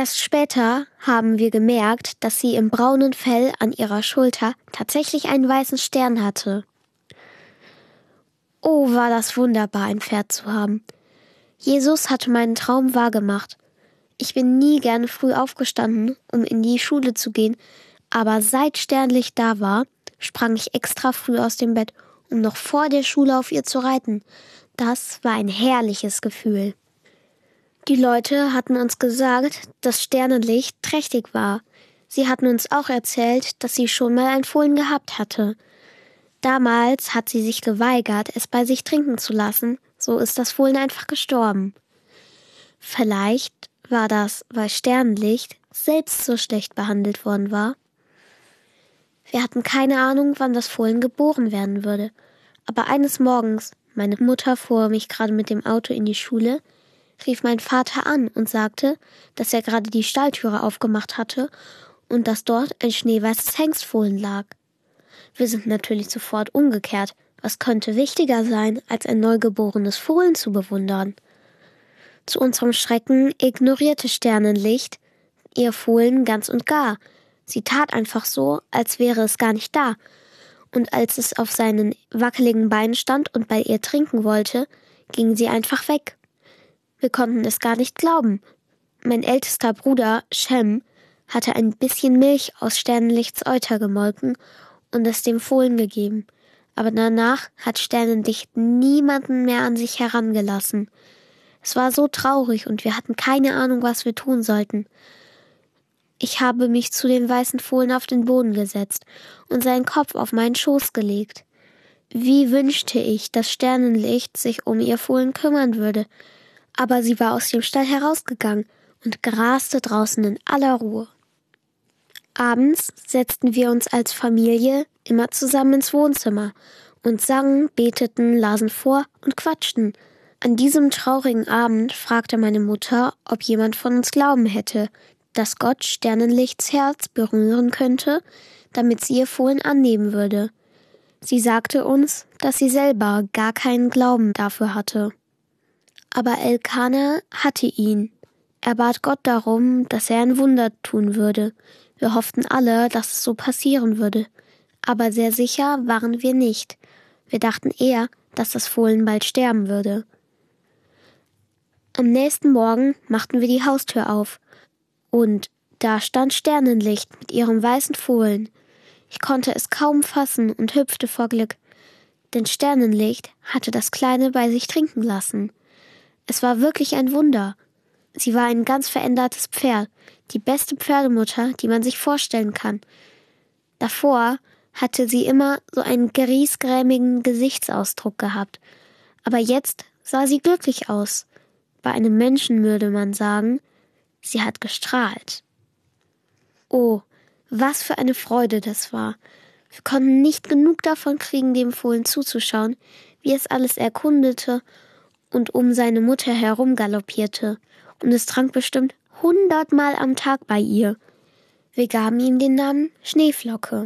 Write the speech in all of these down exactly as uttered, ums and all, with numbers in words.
Erst später haben wir gemerkt, dass sie im braunen Fell an ihrer Schulter tatsächlich einen weißen Stern hatte. Oh, war das wunderbar, ein Pferd zu haben. Jesus hatte meinen Traum wahrgemacht. Ich bin nie gerne früh aufgestanden, um in die Schule zu gehen, aber seit Sternlicht da war, sprang ich extra früh aus dem Bett, um noch vor der Schule auf ihr zu reiten. Das war ein herrliches Gefühl. Die Leute hatten uns gesagt, dass Sternenlicht trächtig war. Sie hatten uns auch erzählt, dass sie schon mal ein Fohlen gehabt hatte. Damals hat sie sich geweigert, es bei sich trinken zu lassen, so ist das Fohlen einfach gestorben. Vielleicht war das, weil Sternenlicht selbst so schlecht behandelt worden war. Wir hatten keine Ahnung, wann das Fohlen geboren werden würde. Aber eines Morgens, meine Mutter fuhr mich gerade mit dem Auto in die Schule, rief mein Vater an und sagte, dass er gerade die Stalltüre aufgemacht hatte und dass dort ein schneeweißes Hengstfohlen lag. Wir sind natürlich sofort umgekehrt. Was könnte wichtiger sein, als ein neugeborenes Fohlen zu bewundern? Zu unserem Schrecken ignorierte Sternenlicht ihr Fohlen ganz und gar. Sie tat einfach so, als wäre es gar nicht da. Und als es auf seinen wackeligen Beinen stand und bei ihr trinken wollte, ging sie einfach weg. Wir konnten es gar nicht glauben. Mein ältester Bruder, Shem, hatte ein bisschen Milch aus Sternenlichts Euter gemolken und es dem Fohlen gegeben. Aber danach hat Sternenlicht niemanden mehr an sich herangelassen. Es war so traurig und wir hatten keine Ahnung, was wir tun sollten. Ich habe mich zu dem weißen Fohlen auf den Boden gesetzt und seinen Kopf auf meinen Schoß gelegt. Wie wünschte ich, dass Sternenlicht sich um ihr Fohlen kümmern würde. Aber sie war aus dem Stall herausgegangen und graste draußen in aller Ruhe. Abends setzten wir uns als Familie immer zusammen ins Wohnzimmer und sangen, beteten, lasen vor und quatschten. An diesem traurigen Abend fragte meine Mutter, ob jemand von uns Glauben hätte, dass Gott Sternenlichts Herz berühren könnte, damit sie ihr Fohlen annehmen würde. Sie sagte uns, dass sie selber gar keinen Glauben dafür hatte. Aber Elkanah hatte ihn. Er bat Gott darum, dass er ein Wunder tun würde. Wir hofften alle, dass es so passieren würde. Aber sehr sicher waren wir nicht. Wir dachten eher, dass das Fohlen bald sterben würde. Am nächsten Morgen machten wir die Haustür auf. Und da stand Sternenlicht mit ihrem weißen Fohlen. Ich konnte es kaum fassen und hüpfte vor Glück. Denn Sternenlicht hatte das Kleine bei sich trinken lassen. Es war wirklich ein Wunder. Sie war ein ganz verändertes Pferd, die beste Pferdemutter, die man sich vorstellen kann. Davor hatte sie immer so einen griesgrämigen Gesichtsausdruck gehabt. Aber jetzt sah sie glücklich aus. Bei einem Menschen würde man sagen, sie hat gestrahlt. Oh, was für eine Freude das war. Wir konnten nicht genug davon kriegen, dem Fohlen zuzuschauen, wie es alles erkundete und um seine Mutter herum galoppierte. Und es trank bestimmt hundertmal am Tag bei ihr. Wir gaben ihm den Namen Schneeflocke.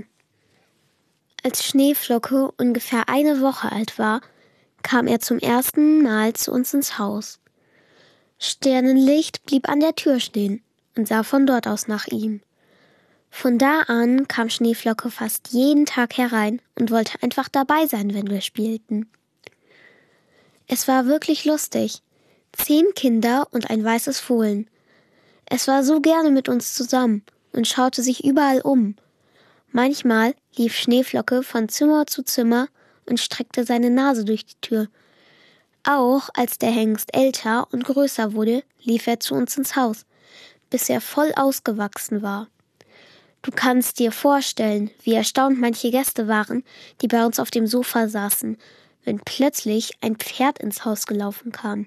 Als Schneeflocke ungefähr eine Woche alt war, kam er zum ersten Mal zu uns ins Haus. Sternenlicht blieb an der Tür stehen und sah von dort aus nach ihm. Von da an kam Schneeflocke fast jeden Tag herein und wollte einfach dabei sein, wenn wir spielten. Es war wirklich lustig. Zehn Kinder und ein weißes Fohlen. Es war so gerne mit uns zusammen und schaute sich überall um. Manchmal lief Schneeflocke von Zimmer zu Zimmer und streckte seine Nase durch die Tür. Auch als der Hengst älter und größer wurde, lief er zu uns ins Haus, bis er voll ausgewachsen war. Du kannst dir vorstellen, wie erstaunt manche Gäste waren, die bei uns auf dem Sofa saßen, wenn plötzlich ein Pferd ins Haus gelaufen kam.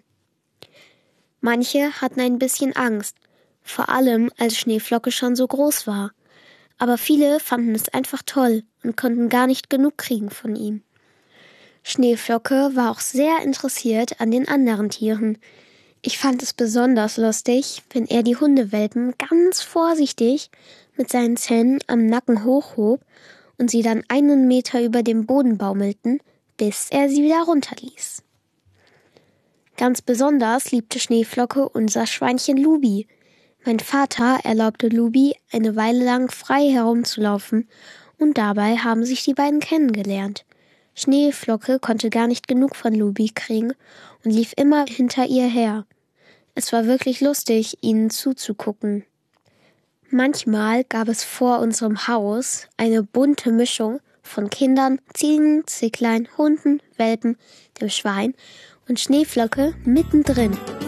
Manche hatten ein bisschen Angst, vor allem als Schneeflocke schon so groß war. Aber viele fanden es einfach toll und konnten gar nicht genug kriegen von ihm. Schneeflocke war auch sehr interessiert an den anderen Tieren. Ich fand es besonders lustig, wenn er die Hundewelpen ganz vorsichtig mit seinen Zähnen am Nacken hochhob und sie dann einen Meter über dem Boden baumelten, bis er sie wieder runterließ. Ganz besonders liebte Schneeflocke unser Schweinchen Lubi. Mein Vater erlaubte Lubi, eine Weile lang frei herumzulaufen, und dabei haben sich die beiden kennengelernt. Schneeflocke konnte gar nicht genug von Lubi kriegen und lief immer hinter ihr her. Es war wirklich lustig, ihnen zuzugucken. Manchmal gab es vor unserem Haus eine bunte Mischung von Kindern, Ziegen, Zicklein, Hunden, Welpen, dem Schwein und Schneeflocke mittendrin.